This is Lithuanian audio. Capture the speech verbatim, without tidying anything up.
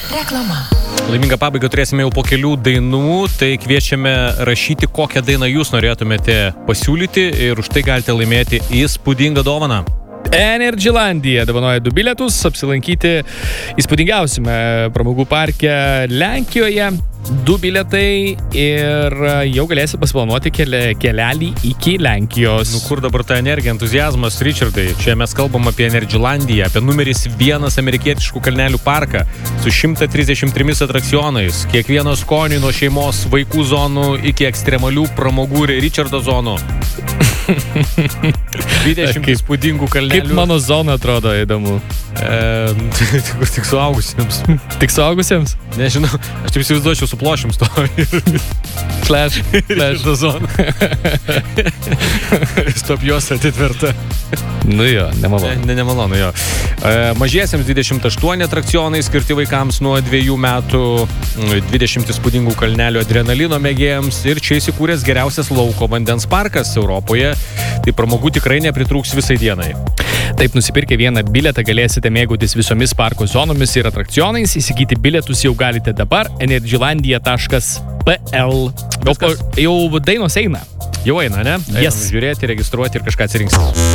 Reklama. Laimingą pabaigą turėsime jau po kelių dainų, tai kviečiame rašyti, kokią dainą jūs norėtumėte pasiūlyti ir už tai galite laimėti įspūdingą dovaną. Energylandija dovanoja du bilietus apsilankyti įspūdingiausiame pramogų parke Lenkijoje. Du bilietai ir jau galėsi pasiplanuoti keli, kelelį iki Lenkijos. Nu kur dabar ta energija, entuziazmas, Richardai? Čia mes kalbam apie Energylandiją, apie numeris vienas amerikietiškų kalnelių parką su šimtas trisdešimt trimis atrakcionais, kiekvieno skoniui nuo šeimos vaikų zonų iki ekstremalių pramogų ir Richardo zonų. dvidešimt įspūdingų kalnelių. Kaip mano zona atrodo, įdomu. E, tik, tik suaugusiems. Tik suaugusiems? Nežinau, aš taip įsivaizduočiau su plošim stovi. Flash, flash. Šitą zoną. Stop jos atitverta. Nu jo, nemalonu. Ne, ne, nemalonu, jo. E, mažiesiems dvidešimt aštuoni atrakcionai skirti vaikams nuo dviejų metų, dvidešimt įspūdingų kalnelių adrenalino mėgėjams ir čia įsikūręs geriausias lauko vandens parkas Europoje. Tai pramogų tikrai nepritrūks visai dienai. Taip, nusipirkę vieną bilietą galėsite mėgautis visomis parko zonomis ir atrakcionais. Įsigyti bilietus jau galite dabar energylandia taškas p l. Jau, jau dainos eina. Jau eina, ne? Yes. Einam žiūrėti, registruoti ir kažką atsirinksime.